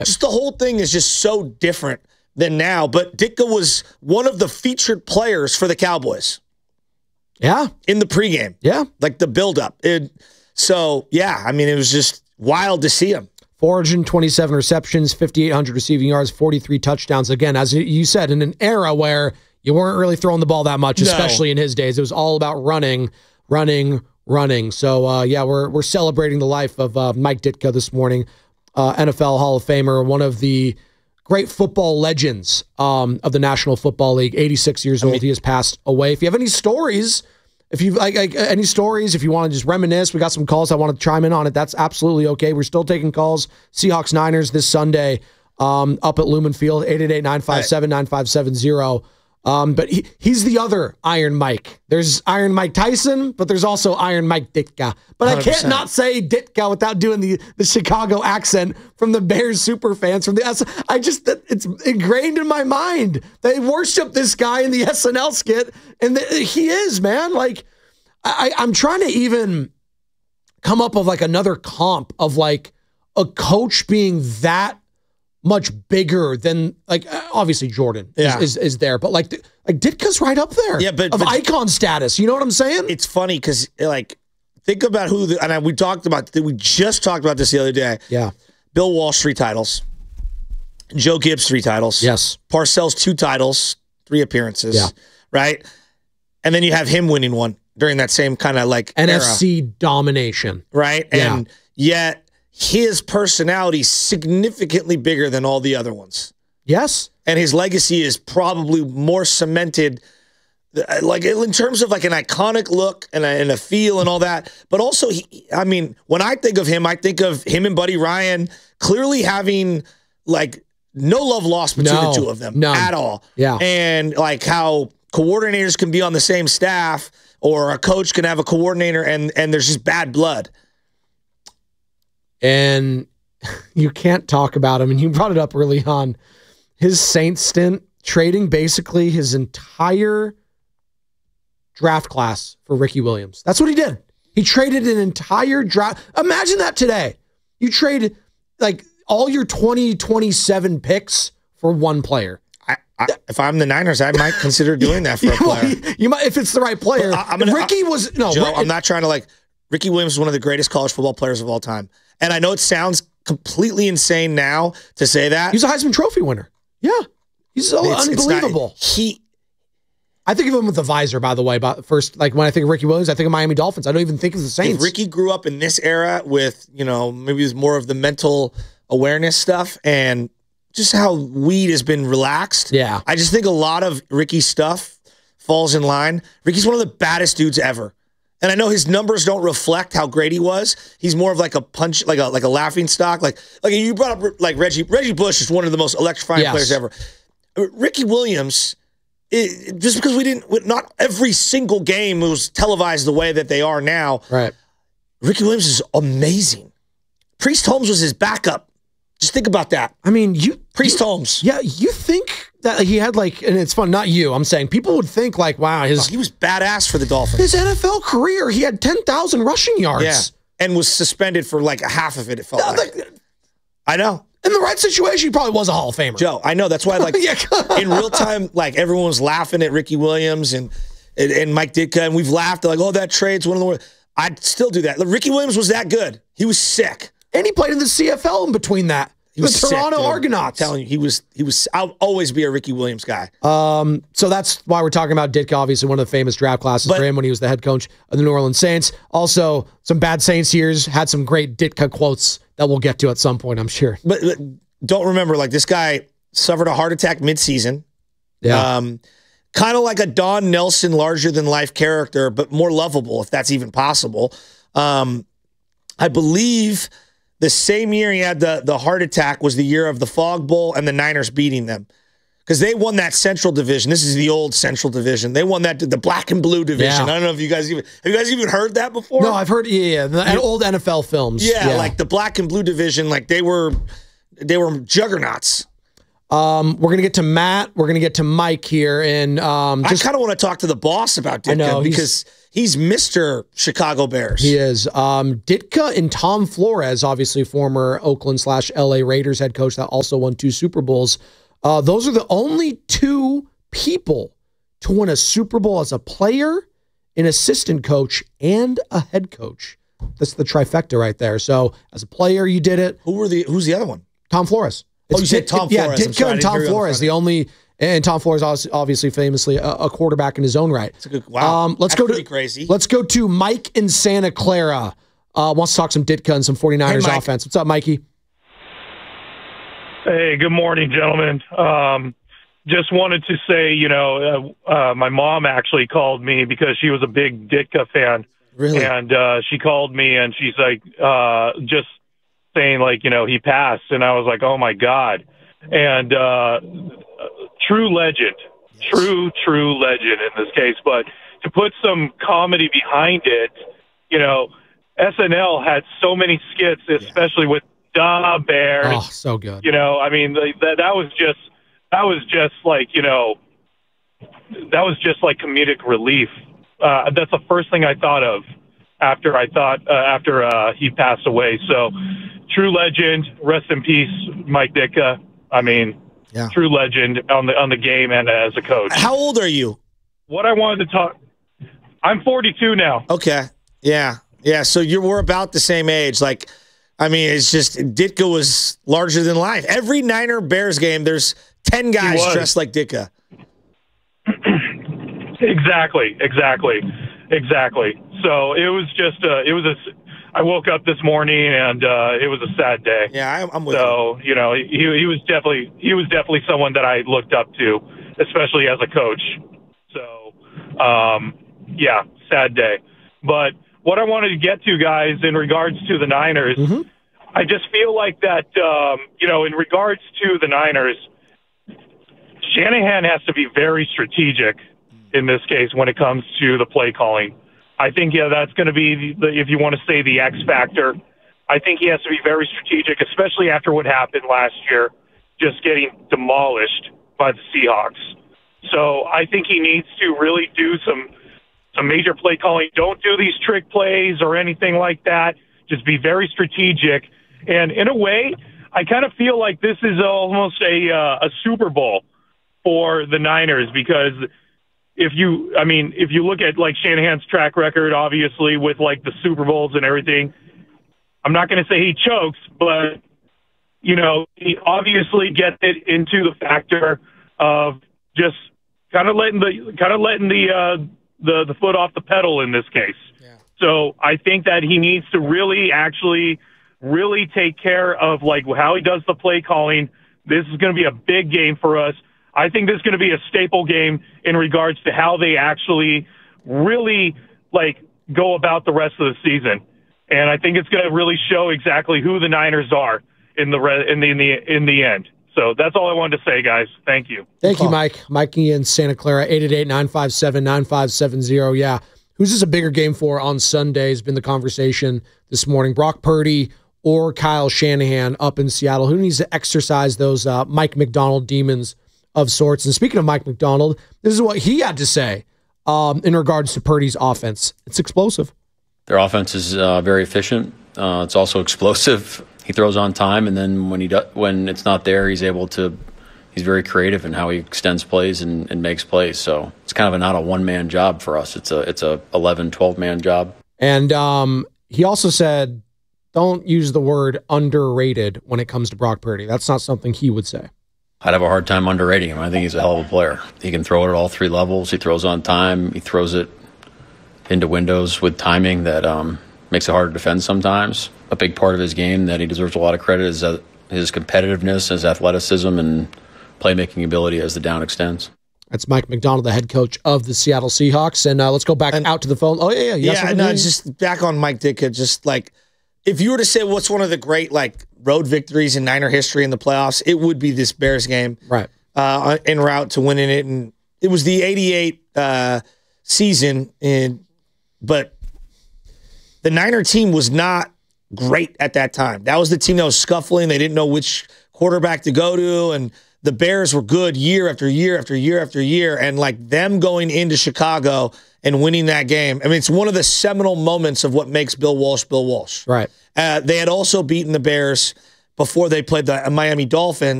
Just the whole thing is just so different than now. But Ditka was one of the featured players for the Cowboys. Yeah. In the pregame. Yeah. Like the buildup. So, yeah, I mean, it was just wild to see him. 427 receptions, 5,800 receiving yards, 43 touchdowns. Again, as you said, in an era where you weren't really throwing the ball that much, especially in his days. It was all about running. So, yeah, we're celebrating the life of Mike Ditka this morning, NFL Hall of Famer, one of the great football legends of the National Football League, 86 years old. He has passed away. If you have any stories, if you want to just reminisce, we got some calls I want to chime in on it. That's absolutely okay. We're still taking calls. Seahawks Niners this Sunday up at Lumen Field, 888-957-9570. But he's the other Iron Mike. There's Iron Mike Tyson, but there's also Iron Mike Ditka. But 100%. I can't not say Ditka without doing the Chicago accent from the Bears super fans from the it's ingrained in my mind. They worship this guy in the SNL skit, and he is, man. Like I'm trying to even come up with like another comp of like a coach being that much bigger than, like, obviously Jordan is there, but like Ditka's right up there. Yeah, but icon status. You know what I'm saying? It's funny because, like, think about we just talked about this the other day. Yeah. Bill Walsh, 3 titles. Joe Gibbs, 3 titles. Yes. Parcells, 2 titles, 3 appearances. Yeah. Right? And then you have him winning one during that same kind of like NFC era. Domination. Right? Yeah. And yet his personality is significantly bigger than all the other ones. Yes. And his legacy is probably more cemented, like in terms of like an iconic look and a feel and all that. But also, when I think of him and Buddy Ryan clearly having like no love lost between the two of them at all. Yeah. And like how coordinators can be on the same staff, or a coach can have a coordinator and there's just bad blood. And you can't talk about him. And you brought it up early on. His Saints stint, trading basically his entire draft class for Ricky Williams. That's what he did. He traded an entire draft. Imagine that today. You trade like all your 2027 picks for one player. If I'm the Niners, I might consider doing that for a player. You might, if it's the right player. Joe, I'm not trying to like. Ricky Williams is one of the greatest college football players of all time. And I know it sounds completely insane now to say that. He's a Heisman Trophy winner. Yeah. He's unbelievable. I think of him with the visor, by the way. But first, like when I think of Ricky Williams, I think of Miami Dolphins. I don't even think of the Saints. If Ricky grew up in this era with, maybe it was more of the mental awareness stuff and just how weed has been relaxed. Yeah. I just think a lot of Ricky's stuff falls in line. Ricky's one of the baddest dudes ever. And I know his numbers don't reflect how great he was. He's more of like a punch, like a laughing stock. Like you brought up like Reggie Bush is one of the most electrifying players ever. Ricky Williams, just because not every single game was televised the way that they are now. Right. Ricky Williams is amazing. Priest Holmes was his backup. Just think about that. I mean, Priest Holmes. Yeah, you think that he had like, and it's fun, not you, I'm saying, people would think like, wow, he was badass for the Dolphins. His NFL career, he had 10,000 rushing yards. Yeah, and was suspended for like half of it felt like. I know. In the right situation, he probably was a Hall of Famer. Joe, I know. That's why, like, in real time, like, everyone was laughing at Ricky Williams and Mike Ditka, and we've laughed like, oh, that trade's one of the worst. I'd still do that. Ricky Williams was that good. He was sick. And he played in the CFL in between that. He was the Toronto sick, Argonauts. I'm telling you, he was. I'll always be a Ricky Williams guy. So that's why we're talking about Ditka, obviously one of the famous draft classes for him when he was the head coach of the New Orleans Saints. Also, some bad Saints years, had some great Ditka quotes that we'll get to at some point, I'm sure. But don't remember, like, this guy suffered a heart attack midseason. Yeah. Kind of like a Don Nelson larger-than-life character, but more lovable, if that's even possible. I believe the same year he had the heart attack was the year of the Fog Bowl and the Niners beating them. Because they won that Central Division. This is the old Central Division. They won the black and blue division. Yeah. I don't know if you guys even heard that before? No, I've heard, the old NFL films. Yeah, like the black and blue division, like they were juggernauts. We're going to get to Matt. We're going to get to Mike here. And I kind of want to talk to the boss about Ditka because He's Mr. Chicago Bears. He is. Ditka and Tom Flores, obviously former Oakland/LA Raiders head coach that also won 2 Super Bowls. Those are the only 2 people to win a Super Bowl as a player, an assistant coach, and a head coach. That's the trifecta right there. So as a player, you did it. Who's the other one? Tom Flores. You said Tom Flores. Yeah, Ditka and Tom Flores, the only. And Tom Flores, obviously, famously a quarterback in his own right. It's a good, wow. Let's go to crazy. Let's go to Mike in Santa Clara. Wants to talk some Ditka and some 49ers offense. What's up, Mikey? Hey, good morning, gentlemen. Just wanted to say, my mom actually called me because she was a big Ditka fan. Really? And she called me and she's like, just saying like, he passed. And I was like, oh my God. And true legend, true legend in this case. But to put some comedy behind it, SNL had so many skits, especially with Da Bears. Oh, so good. I mean, that was just like, that was just like comedic relief. That's the first thing I thought of after he passed away. So true legend, rest in peace, Mike Ditka. I mean, true legend on the game and as a coach. How old are you? What I wanted to talk, I'm 42 now. Okay. Yeah. So we're about the same age. Like, I mean, it's just Ditka was larger than life. Every Niner Bears game, there's 10 guys dressed like Ditka. Exactly. So it was just I woke up this morning and it was a sad day. Yeah, I'm with you. So, he was definitely someone that I looked up to, especially as a coach. So, sad day. But what I wanted to get to, guys, in regards to the Niners, I just feel like that, in regards to the Niners, Shanahan has to be very strategic in this case when it comes to the play calling. I think, that's going to be, if you want to say the X factor, I think he has to be very strategic, especially after what happened last year, just getting demolished by the Seahawks. So I think he needs to really do some major play calling. Don't do these trick plays or anything like that. Just be very strategic. And in a way, I kind of feel like this is almost a Super Bowl for the Niners, because if you look at like Shanahan's track record, obviously with like the Super Bowls and everything, I'm not going to say he chokes, but he obviously gets it into the factor of just kind of letting the foot off the pedal in this case. Yeah. So I think that he needs to really take care of like how he does the play calling. This is going to be a big game for us. I think this is going to be a staple game in regards to how they actually really like go about the rest of the season. And I think it's going to really show exactly who the Niners are in the end. So that's all I wanted to say, guys. Thank you. Thank you, Mike. Mikey in Santa Clara, 888-957-9570. Yeah. Who's this a bigger game for on Sunday has been the conversation this morning. Brock Purdy or Kyle Shanahan up in Seattle. Who needs to exercise those Mike Macdonald demons of sorts? And speaking of Mike Macdonald, this is what he had to say in regards to Purdy's offense. It's explosive. Their offense is very efficient. It's also explosive. He throws on time, and then when it's not there, he's very creative in how he extends plays and makes plays. So it's kind of not a one-man job for us. It's a 11, 12-man job. And he also said, don't use the word underrated when it comes to Brock Purdy. That's not something he would say. I'd have a hard time underrating him. I think he's a hell of a player. He can throw it at all 3 levels. He throws on time. He throws it into windows with timing that makes it hard to defend sometimes. A big part of his game that he deserves a lot of credit is his competitiveness, his athleticism, and playmaking ability as the down extends. That's Mike Macdonald, the head coach of the Seattle Seahawks. And let's go back out to the phone. Oh, yeah. Just back on Mike Ditka, just like, if you were to say what's one of the great like road victories in Niner history in the playoffs, it would be this Bears game, right? En route to winning it, and it was the '88 season. But the Niner team was not great at that time. That was the team that was scuffling. They didn't know which quarterback to go to, and the Bears were good year after year after year after year. And like them going into Chicago and winning that game. I mean, it's one of the seminal moments of what makes Bill Walsh Bill Walsh. Right. They had also beaten the Bears before they played the Miami Dolphins.